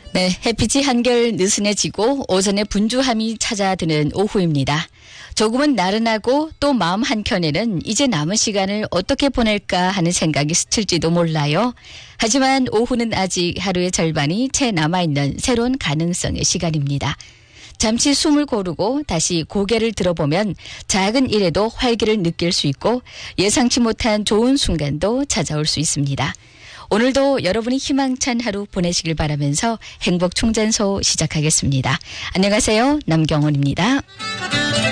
네, 햇빛이 한결 느슨해지고 오전에 분주함이 찾아드는 오후입니다. 조금은 나른하고 또 마음 한켠에는 이제 남은 시간을 어떻게 보낼까 하는 생각이 스칠지도 몰라요. 하지만 오후는 아직 하루의 절반이 채 남아있는 새로운 가능성의 시간입니다. 잠시 숨을 고르고 다시 고개를 들어보면 작은 일에도 활기를 느낄 수 있고 예상치 못한 좋은 순간도 찾아올 수 있습니다. 오늘도 여러분이 희망찬 하루 보내시길 바라면서 행복충전소 시작하겠습니다. 안녕하세요. 남경원입니다.